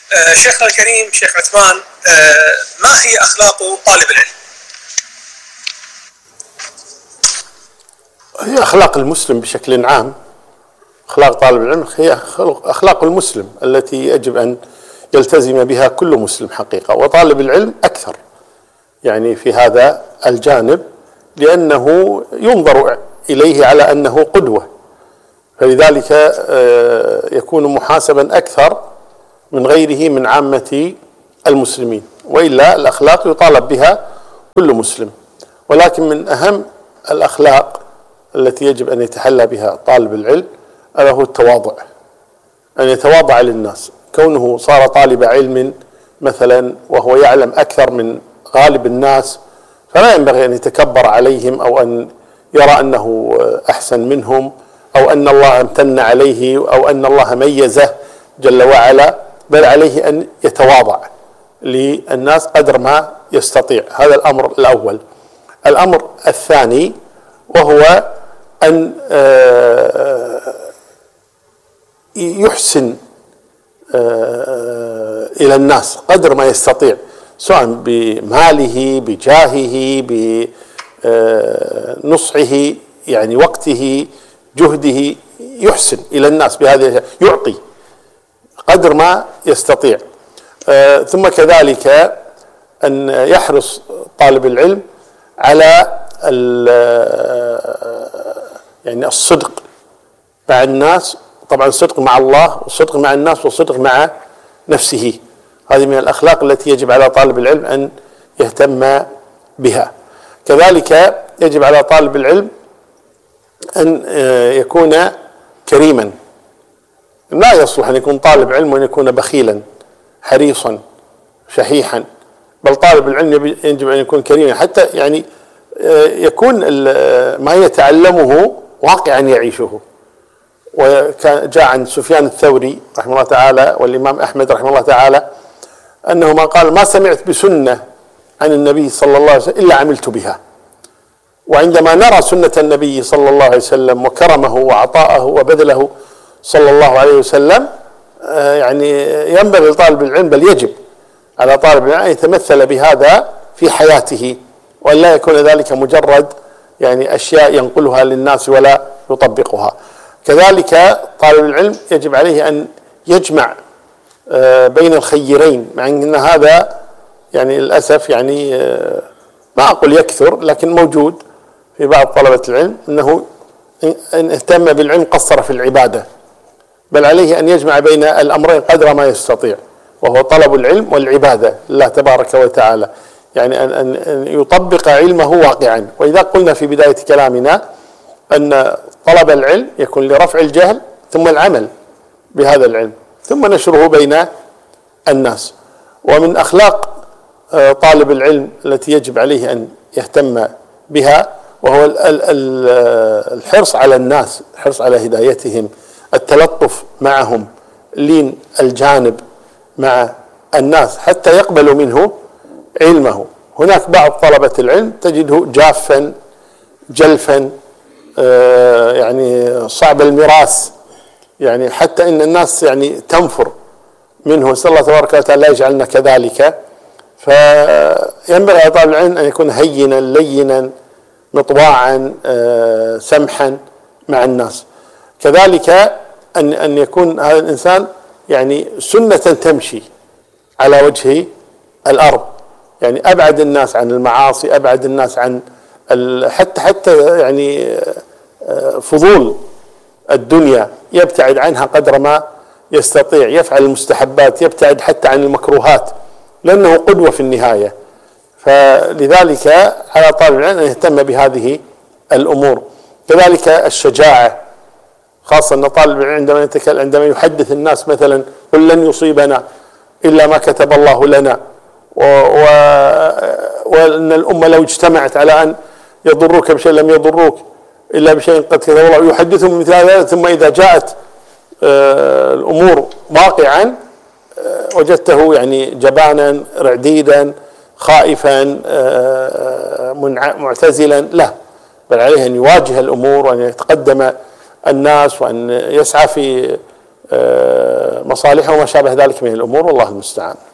شيخنا الكريم شيخ عثمان، ما هي أخلاق طالب العلم؟ هي أخلاق المسلم بشكل عام. أخلاق طالب العلم هي أخلاق المسلم التي يجب أن يلتزم بها كل مسلم حقيقة، وطالب العلم أكثر يعني في هذا الجانب، لأنه ينظر إليه على أنه قدوة، فلذلك يكون محاسبا أكثر من غيره من عامة المسلمين. وإلا الأخلاق يطالب بها كل مسلم، ولكن من أهم الأخلاق التي يجب أن يتحلى بها طالب العلم هو التواضع، أن يتواضع للناس. كونه صار طالب علم مثلا وهو يعلم أكثر من غالب الناس، فلا ينبغي أن يتكبر عليهم أو أن يرى أنه أحسن منهم أو أن الله امتن عليه أو أن الله ميزه جل وعلا، بل عليه أن يتواضع للناس قدر ما يستطيع. هذا الأمر الأول. الأمر الثاني وهو أن يحسن إلى الناس قدر ما يستطيع، سواء بماله بجاهه بنصحه، يعني وقته جهده، يحسن إلى الناس بهذه، يعطي قدر ما يستطيع. ثم كذلك أن يحرص طالب العلم على يعني الصدق مع الناس، طبعا الصدق مع الله والصدق مع الناس والصدق مع نفسه. هذه من الأخلاق التي يجب على طالب العلم أن يهتم بها. كذلك يجب على طالب العلم أن يكون كريما. لا يصلح أن يكون طالب علم وأن يكون بخيلا حريصا شحيحا، بل طالب العلم يجب أن يكون كريما، حتى يعني يكون ما يتعلمه واقعا يعيشه. وجاء عن سفيان الثوري رحمه الله تعالى والإمام أحمد رحمه الله تعالى أنهما قال: ما سمعت بسنة عن النبي صلى الله عليه وسلم إلا عملت بها. وعندما نرى سنة النبي صلى الله عليه وسلم وكرمه وعطاءه وبذله صلى الله عليه وسلم، يعني ينبغي لطالب العلم، بل يجب على طالب العلم أن يتمثل بهذا في حياته، وأن لا يكون ذلك مجرد يعني أشياء ينقلها للناس ولا يطبقها. كذلك طالب العلم يجب عليه أن يجمع بين الخيرين، مع أن هذا يعني للأسف يعني ما أقول يكثر، لكن موجود في بعض طلبة العلم، أنه إن اهتم بالعلم قصر في العبادة، بل عليه أن يجمع بين الأمرين قدر ما يستطيع، وهو طلب العلم والعبادة لله تبارك وتعالى، يعني أن يطبق علمه واقعا. وإذا قلنا في بداية كلامنا أن طلب العلم يكون لرفع الجهل، ثم العمل بهذا العلم، ثم نشره بين الناس. ومن أخلاق طالب العلم التي يجب عليه أن يهتم بها وهو الحرص على الناس، الحرص على هدايتهم، التلطف معهم، لين الجانب مع الناس حتى يقبلوا منه علمه. هناك بعض طلبة العلم تجده جافا جلفا، يعني صعب المراس، يعني حتى إن الناس يعني تنفر منه. نسأل الله تبارك وتعالى لا يجعلنا كذلك. فينبغي على طالب العلم أن يكون هينا لينا مطواعا سمحا مع الناس. كذلك أن يكون هذا الإنسان يعني سنة تمشي على وجه الأرض، يعني أبعد الناس عن المعاصي، أبعد الناس عن حتى يعني فضول الدنيا يبتعد عنها قدر ما يستطيع، يفعل المستحبات، يبتعد حتى عن المكروهات، لأنه قدوة في النهاية. فلذلك على طالب العلم أن يهتم بهذه الأمور. كذلك الشجاعة، خاصة أن طالب العلم عندما يحدث الناس مثلا: قل لن يصيبنا إلا ما كتب الله لنا، وأن الأمة لو اجتمعت على أن يضروك بشيء لم يضروك إلا بشيء قد كتب الله، يحدثهم مثل هذا. ثم إذا جاءت الأمور واقعا وجدته يعني جبانا رعديدا خائفا معتزلا، لا، بل عليه أن يواجه الأمور وأن يتقدم الناس وأن يسعى في مصالحه وما شابه ذلك من الأمور، والله المستعان.